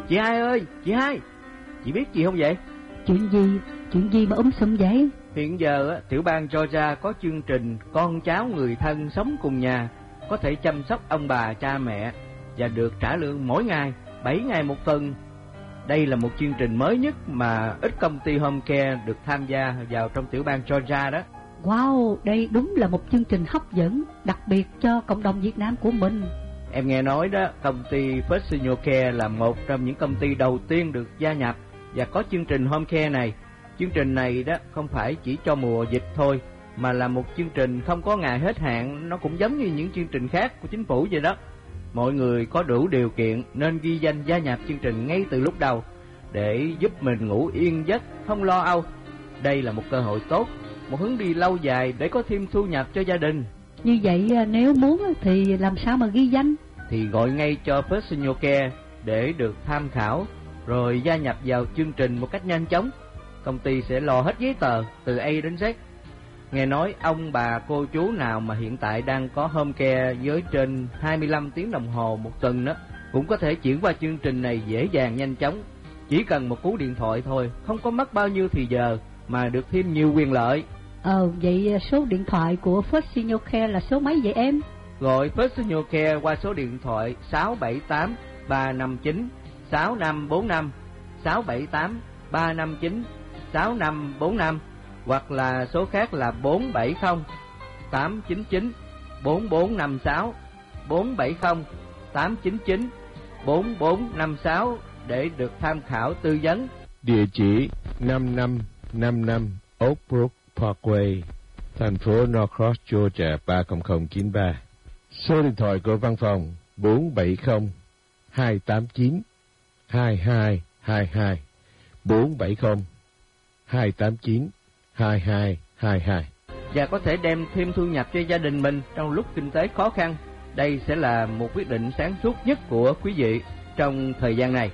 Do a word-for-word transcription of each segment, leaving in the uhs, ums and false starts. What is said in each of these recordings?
Chị Hai ơi, chị Hai, chị biết gì không vậy? Chuyện gì? Chuyện gì mà um sùm vậy? Hiện giờ tiểu bang Georgia có chương trình con cháu người thân sống cùng nhà có thể chăm sóc ông bà cha mẹ và được trả lương mỗi ngày, bảy ngày một tuần. Đây là một chương trình mới nhất mà ít công ty home care được tham gia vào trong tiểu bang Georgia đó. Wow, đây đúng là một chương trình hấp dẫn, đặc biệt cho cộng đồng Việt Nam của mình. Em nghe nói đó, công ty First Senior Care là một trong những công ty đầu tiên được gia nhập và có chương trình home care này. Chương trình này đó không phải chỉ cho mùa dịch thôi, mà là một chương trình không có ngày hết hạn. Nó cũng giống như những chương trình khác của chính phủ vậy đó. Mọi người có đủ điều kiện nên ghi danh gia nhập chương trình ngay từ lúc đầu để giúp mình ngủ yên giấc, không lo âu. Đây là một cơ hội tốt, một hướng đi lâu dài để có thêm thu nhập cho gia đình. Như vậy nếu muốn thì làm sao mà ghi danh? Thì gọi ngay cho First Senior Care để được tham khảo, rồi gia nhập vào chương trình một cách nhanh chóng. Công ty sẽ lo hết giấy tờ từ A đến Z. Nghe nói ông bà cô chú nào mà hiện tại đang có home care với trên hai mươi lăm tiếng đồng hồ một tuần đó cũng có thể chuyển qua chương trình này dễ dàng nhanh chóng. Chỉ cần một cú điện thoại thôi, không có mất bao nhiêu thì giờ mà được thêm nhiều quyền lợi. Ờ, vậy số điện thoại của First Senior Care là số mấy vậy em? Gọi First Senior Care qua số điện thoại sáu bảy tám ba năm chín sáu năm bốn năm, sáu bảy tám ba năm chín sáu năm bốn năm, hoặc là số khác là bốn bảy không tám chín chín bốn bốn năm sáu, bốn bảy không tám chín chín bốn bốn năm sáu để được tham khảo tư vấn. Địa chỉ năm năm năm năm Oak Brook Parkway, thành phố Norcross, Georgia ba không không chín ba. Số điện thoại của văn phòng bốn bảy không hai tám chín hai hai hai hai, bốn bảy không hai tám chín hai hai hai hai. Và có thể đem thêm thu nhập cho gia đình mình trong lúc kinh tế khó khăn. Đây sẽ là một quyết định sáng suốt nhất của quý vị trong thời gian này.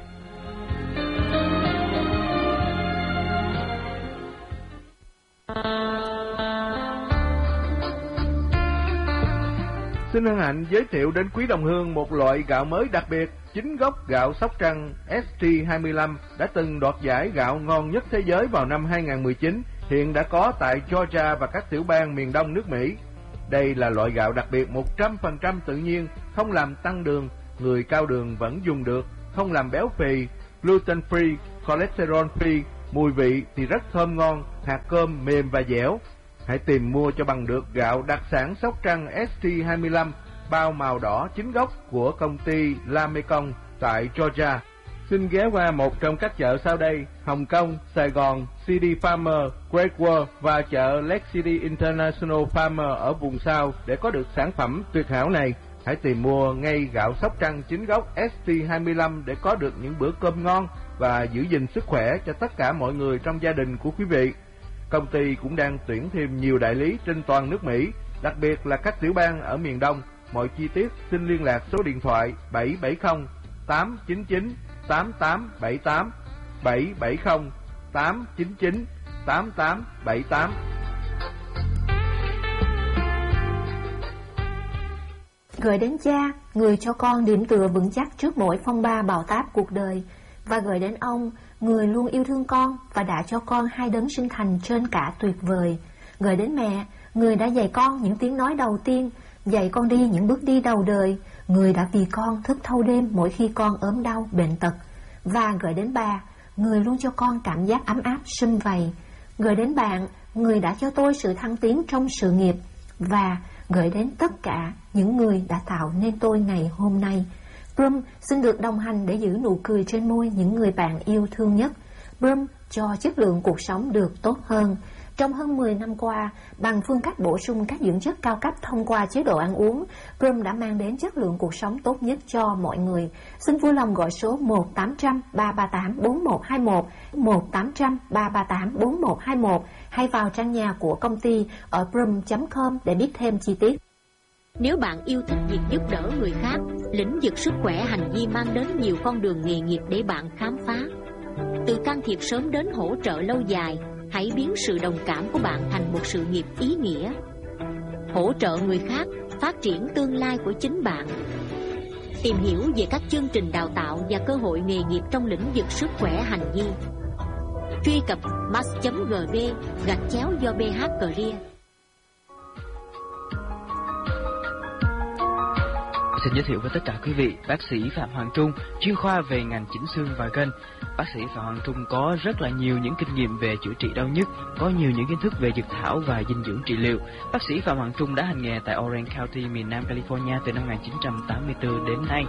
Xin hân hạnh giới thiệu đến quý đồng hương một loại gạo mới đặc biệt, chính gốc gạo Sóc Trăng S T hai mươi lăm đã từng đoạt giải gạo ngon nhất thế giới vào năm hai không một chín, hiện đã có tại Georgia và các tiểu bang miền đông nước Mỹ. Đây là loại gạo đặc biệt một trăm phần trăm tự nhiên, không làm tăng đường, người cao đường vẫn dùng được, không làm béo phì, gluten free, cholesterol free, mùi vị thì rất thơm ngon, hạt cơm mềm và dẻo. Hãy tìm mua cho bằng được gạo đặc sản Sóc Trăng S T hai mươi lăm bao màu đỏ chính gốc của công ty La Mekong tại Georgia. Xin ghé qua một trong các chợ sau đây: Hồng Kông, Sài Gòn, City Farmer, Great World và chợ Lake City International Farmer ở vùng sau để có được sản phẩm tuyệt hảo này. Hãy tìm mua ngay gạo Sóc Trăng chính gốc S T hai mươi lăm để có được những bữa cơm ngon và giữ gìn sức khỏe cho tất cả mọi người trong gia đình của quý vị. Công ty cũng đang tuyển thêm nhiều đại lý trên toàn nước Mỹ, đặc biệt là các tiểu bang ở miền Đông. Mọi chi tiết xin liên lạc số điện thoại bảy bảy không tám chín chín tám tám bảy tám, bảy bảy không tám chín chín tám tám bảy tám. Gửi đến cha, người cho con điểm tựa vững chắc trước mỗi phong ba bão táp cuộc đời, và gửi đến ông, người luôn yêu thương con và đã cho con hai đấng sinh thành trên cả tuyệt vời. Gửi đến mẹ, người đã dạy con những tiếng nói đầu tiên, dạy con đi những bước đi đầu đời, người đã vì con thức thâu đêm mỗi khi con ốm đau bệnh tật. Và gửi đến bà, người luôn cho con cảm giác ấm áp sum vầy. Gửi đến bạn, người đã cho tôi sự thăng tiến trong sự nghiệp. Và gửi đến tất cả những người đã tạo nên tôi ngày hôm nay. Brum xin được đồng hành để giữ nụ cười trên môi những người bạn yêu thương nhất. Brum cho chất lượng cuộc sống được tốt hơn. Trong hơn mười năm qua, bằng phương cách bổ sung các dưỡng chất cao cấp thông qua chế độ ăn uống, Brum đã mang đến chất lượng cuộc sống tốt nhất cho mọi người. Xin vui lòng gọi số một tám trăm ba ba tám bốn một hai một, một tám trăm ba ba tám bốn một hai một, hay vào trang nhà của công ty ở brum chấm com để biết thêm chi tiết. Nếu bạn yêu thích việc giúp đỡ người khác, lĩnh vực sức khỏe hành vi mang đến nhiều con đường nghề nghiệp để bạn khám phá. Từ can thiệp sớm đến hỗ trợ lâu dài, hãy biến sự đồng cảm của bạn thành một sự nghiệp ý nghĩa. Hỗ trợ người khác, phát triển tương lai của chính bạn. tìm hiểu về các chương trình đào tạo và cơ hội nghề nghiệp trong lĩnh vực sức khỏe hành vi. Truy cập mass chấm gv gạch chéo do bê hát Career. Xin giới thiệu với tất cả quý vị, bác sĩ Phạm Hoàng Trung, chuyên khoa về ngành chỉnh xương và gân. Bác sĩ Phạm Hoàng Trung có rất là nhiều những kinh nghiệm về chữa trị đau nhức, có nhiều những kiến thức về dược thảo và dinh dưỡng trị liệu. Bác sĩ Phạm Hoàng Trung đã hành nghề tại Orange County, miền Nam California từ năm một nghìn chín trăm tám mươi tư đến nay.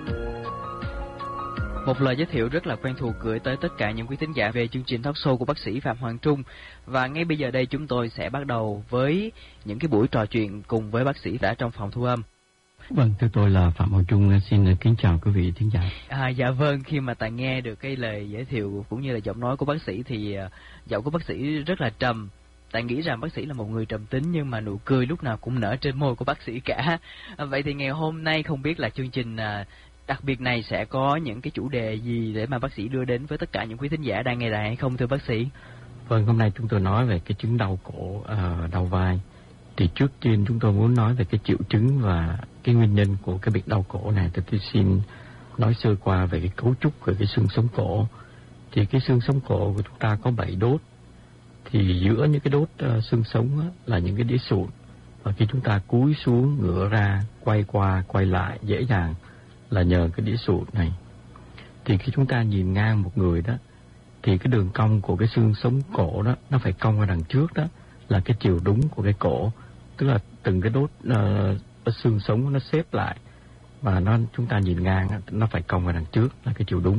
Một lời giới thiệu rất là quen thuộc gửi tới tất cả những quý thính giả về chương trình talk show của bác sĩ Phạm Hoàng Trung. Và ngay bây giờ đây chúng tôi sẽ bắt đầu với những cái buổi trò chuyện cùng với bác sĩ đã trong phòng thu âm. Vâng, thưa tôi là Phạm Hoàng Trung, xin kính chào quý vị thính giả. À, dạ vâng, khi mà ta nghe được cái lời giới thiệu cũng như là giọng nói của bác sĩ thì uh, giọng của bác sĩ rất là trầm. Ta nghĩ rằng bác sĩ là một người trầm tính nhưng mà nụ cười lúc nào cũng nở trên môi của bác sĩ cả. À, vậy thì ngày hôm nay không biết là chương trình uh, đặc biệt này sẽ có những cái chủ đề gì để mà bác sĩ đưa đến với tất cả những quý thính giả đang nghe đài hay không thưa bác sĩ? Vâng, hôm nay chúng tôi nói về cái chứng đau cổ, uh, đau vai. Thì trước tiên chúng tôi muốn nói về cái triệu chứng và cái nguyên nhân của cái bệnh đau cổ này. Thì tôi xin nói sơ qua về cái cấu trúc về cái xương sống cổ. Thì cái xương sống cổ của chúng ta có bảy đốt. Thì giữa những cái đốt uh, xương sống á, là những cái đĩa sụn. Và khi chúng ta cúi xuống, ngửa ra, quay qua, quay lại dễ dàng là nhờ cái đĩa sụn này. Thì khi chúng ta nhìn ngang một người đó, thì cái đường cong của cái xương sống cổ đó nó phải cong ra đằng trước đó, là cái chiều đúng của cái cổ. Tức là từng cái đốt uh, xương sống nó xếp lại và nó chúng ta nhìn ngang nó phải cong vào đằng trước là cái chiều đúng.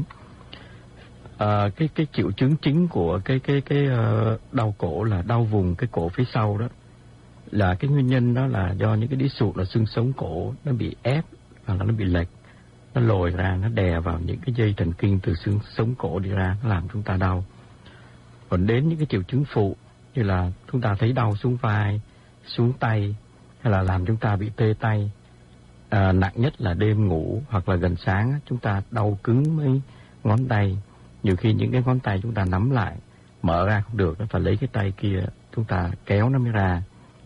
Uh, cái cái triệu chứng chính của cái cái cái uh, đau cổ là đau vùng cái cổ phía sau đó, là cái nguyên nhân đó là do những cái đĩa sụn là xương sống cổ nó bị ép hoặc là nó bị lệch, nó lồi ra, nó đè vào những cái dây thần kinh từ xương sống cổ đi ra, nó làm chúng ta đau. Còn đến những cái triệu chứng phụ như là chúng ta thấy đau xuống vai, xuống tay, hay là làm chúng ta bị tê tay. À, nặng nhất là đêm ngủ hoặc là gần sáng chúng ta đau cứng mấy ngón tay. Nhiều khi những cái ngón tay chúng ta nắm lại, mở ra không được, nó phải lấy cái tay kia chúng ta kéo nó mới ra.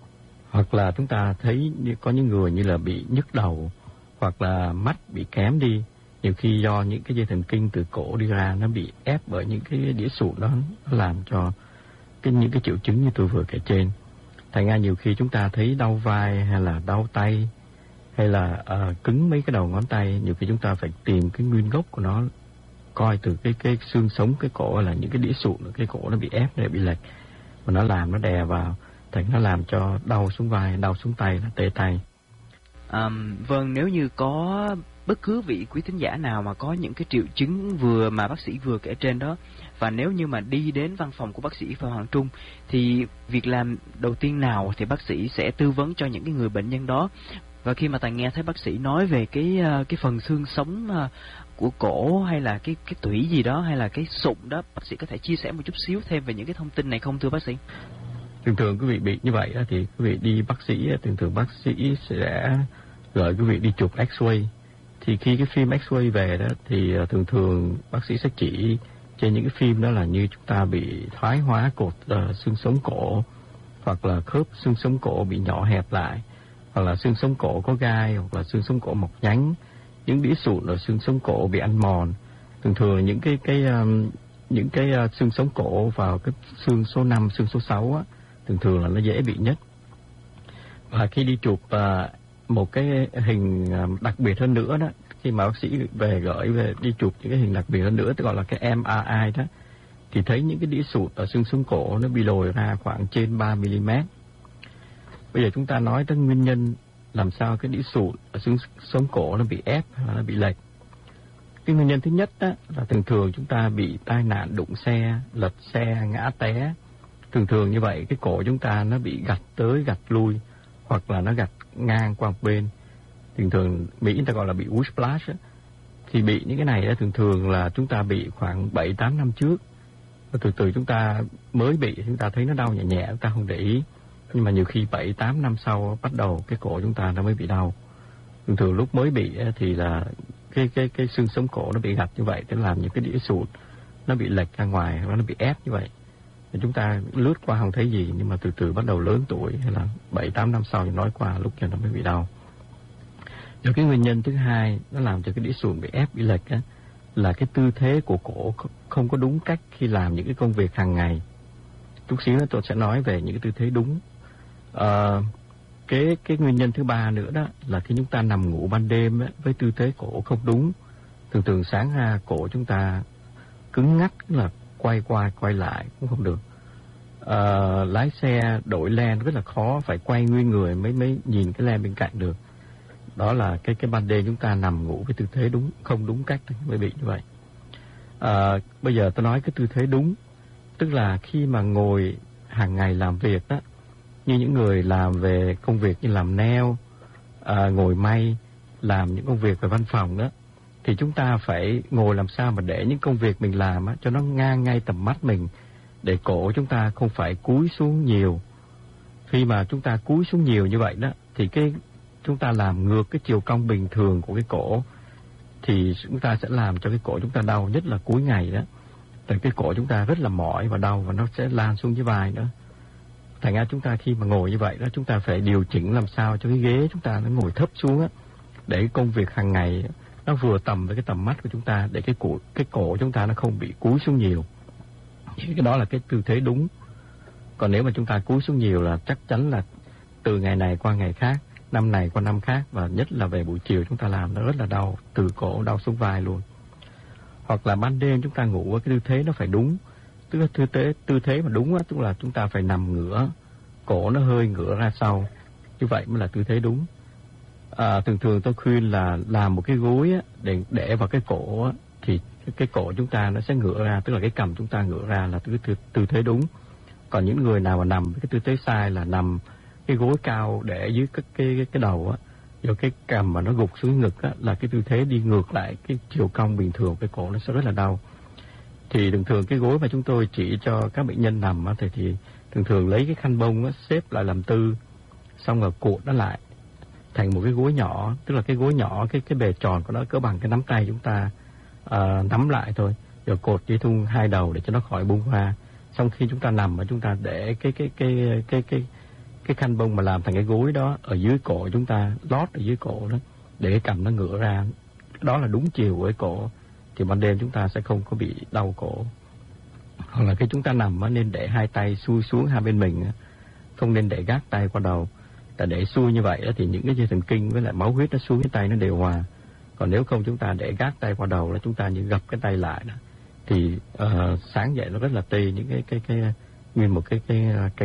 Hoặc là chúng ta thấy có những người như là bị nhức đầu, hoặc là mắt bị kém đi. Nhiều khi do những cái dây thần kinh từ cổ đi ra nó bị ép bởi những cái đĩa sụn đó, nó làm cho cái những cái triệu chứng như tôi vừa kể trên. Thành ra nhiều khi chúng ta thấy đau vai hay là đau tay hay là uh, cứng mấy cái đầu ngón tay, nhiều khi chúng ta phải tìm cái nguyên gốc của nó, coi từ cái cái xương sống cái cổ là những cái đĩa sụn cái cổ nó bị ép, nó bị lệch và nó làm nó đè vào, thành nó làm cho đau xuống vai, đau xuống tay, là tê tay. À, vâng, nếu như có bất cứ vị quý thính giả nào mà có những cái triệu chứng vừa mà bác sĩ vừa kể trên đó, và nếu như mà đi đến văn phòng của bác sĩ Phạm Hoàng Trung thì việc làm đầu tiên nào thì bác sĩ sẽ tư vấn cho những cái người bệnh nhân đó. Và khi mà ta nghe thấy bác sĩ nói về cái cái phần xương sống của cổ hay là cái cái tủy gì đó hay là cái sụn đó, bác sĩ có thể chia sẻ một chút xíu thêm về những cái thông tin này không thưa bác sĩ? Thường thường quý vị bị như vậy thì quý vị đi bác sĩ, thường thường bác sĩ sẽ gửi quý vị đi chụp X-ray. Thì khi cái phim X-ray về đó thì thường thường bác sĩ sẽ chỉ trên những cái phim đó là như chúng ta bị thoái hóa cột uh, xương sống cổ, hoặc là khớp xương sống cổ bị nhỏ hẹp lại, hoặc là xương sống cổ có gai, hoặc là xương sống cổ mọc nhánh, những đĩa sụn ở xương sống cổ bị ăn mòn. Thường thường là những cái cái um, những cái uh, xương sống cổ vào cái xương số năm, xương số sáu á, thường thường là nó dễ bị nhất. Và khi đi chụp uh, một cái hình uh, đặc biệt hơn nữa đó, khi mà bác sĩ về gửi về đi chụp những cái hình đặc biệt hơn nữa, tức gọi là cái em rờ i đó, thì thấy những cái đĩa sụn ở xương sống cổ nó bị lồi ra khoảng trên ba mi li mét. Bây giờ chúng ta nói tới nguyên nhân làm sao cái đĩa sụn ở xương sống cổ nó bị ép, nó bị lệch. Cái nguyên nhân thứ nhất đó là thường thường chúng ta bị tai nạn đụng xe, lật xe, ngã té. Thường thường như vậy cái cổ chúng ta nó bị gạch tới gạch lui, hoặc là nó gạch ngang qua một bên. Thường thường Mỹ người ta gọi là bị whiplash. Thì bị những cái này đó, thường thường là chúng ta bị khoảng bảy tám năm trước. Và từ từ chúng ta mới bị, chúng ta thấy nó đau nhẹ nhẹ, chúng ta không để ý. Nhưng mà nhiều khi bảy tám năm sau bắt đầu cái cổ chúng ta nó mới bị đau. Thường thường lúc mới bị thì là cái cái cái xương sống cổ nó bị gạch như vậy, tức làm những cái đĩa sụn nó bị lệch ra ngoài, nó bị ép như vậy. Thì chúng ta lướt qua không thấy gì, nhưng mà từ từ bắt đầu lớn tuổi hay là bảy tám năm sau thì nói qua lúc này nó mới bị đau. Rồi cái nguyên nhân thứ hai nó làm cho cái đĩa sụn bị ép, bị lệch á, là cái tư thế của cổ không có đúng cách khi làm những cái công việc hàng ngày. Chút xíu nữa tôi sẽ nói về những cái tư thế đúng. À, cái cái nguyên nhân thứ ba nữa đó là khi chúng ta nằm ngủ ban đêm á, với tư thế cổ không đúng, thường thường sáng ra cổ chúng ta cứng ngắc, là quay qua quay lại cũng không được. À, lái xe đổi len rất là khó, phải quay nguyên người mới mới nhìn cái len bên cạnh được. Đó là cái cái ban đêm chúng ta nằm ngủ với tư thế đúng không đúng cách mới bị như vậy. À, bây giờ tôi nói cái tư thế đúng, tức là khi mà ngồi hàng ngày làm việc đó, như những người làm về công việc như làm nail, à, ngồi may, làm những công việc về văn phòng đó, thì chúng ta phải ngồi làm sao mà để những công việc mình làm á, cho nó ngang ngay tầm mắt mình, để cổ chúng ta không phải cúi xuống nhiều. Khi mà chúng ta cúi xuống nhiều như vậy đó, thì cái chúng ta làm ngược cái chiều cong bình thường của cái cổ, thì chúng ta sẽ làm cho cái cổ chúng ta đau, nhất là cuối ngày đó. Tại cái cổ chúng ta rất là mỏi và đau, và nó sẽ lan xuống dưới vai nữa. Thành ra chúng ta khi mà ngồi như vậy đó, chúng ta phải điều chỉnh làm sao cho cái ghế chúng ta nó ngồi thấp xuống á, để cái công việc hàng ngày nó vừa tầm với cái tầm mắt của chúng ta, để cái cổ cái cổ chúng ta nó không bị cúi xuống nhiều. Thì cái đó là cái tư thế đúng. Còn nếu mà chúng ta cúi xuống nhiều là chắc chắn là từ ngày này qua ngày khác, năm này qua năm khác, và nhất là về buổi chiều chúng ta làm nó rất là đau, từ cổ đau xuống vai luôn. Hoặc là ban đêm chúng ta ngủ với cái tư thế nó phải đúng, tức là tư thế tư thế mà đúng á, tức là chúng ta phải nằm ngửa, cổ nó hơi ngửa ra sau, như vậy mới là tư thế đúng. À, thường thường tôi khuyên là làm một cái gối á, để để vào cái cổ á, thì cái, cái cổ chúng ta nó sẽ ngửa ra, tức là cái cằm chúng ta ngửa ra là tư, tư, tư thế đúng. Còn những người nào mà nằm với cái tư thế sai là nằm cái gối cao để dưới cái cái cái, cái đầu á, rồi cái cằm mà nó gục xuống ngực á, là cái tư thế đi ngược lại cái chiều cong bình thường, cái cổ nó sẽ rất là đau. Thì thường thường cái gối mà chúng tôi chỉ cho các bệnh nhân nằm á, thì, thì thường thường lấy cái khăn bông á, xếp lại làm tư, xong rồi cuộn nó lại thành một cái gối nhỏ, tức là cái gối nhỏ, cái cái bề tròn của nó cỡ bằng cái nắm tay chúng ta, à, nắm lại thôi, rồi cột dây thun hai đầu để cho nó khỏi bung hoa. Xong khi chúng ta nằm mà chúng ta để cái cái cái cái cái cái khăn bông mà làm thành cái gối đó ở dưới cổ chúng ta, lót ở dưới cổ đó, để cái cằm nó ngửa ra, đó là đúng chiều của cái cổ, thì ban đêm chúng ta sẽ không có bị đau cổ. Hoặc là khi chúng ta nằm á, nên để hai tay xuôi xuống hai bên mình, không nên để gác tay qua đầu. Tại để xuôi như vậy thì những cái dây thần kinh với lại máu huyết nó xuống cái tay nó đều hòa. Còn nếu không chúng ta để gác tay qua đầu là chúng ta như gập cái tay lại đó, thì uh, sáng dậy nó rất là tê, những cái cái cái nguyên một cái cái cái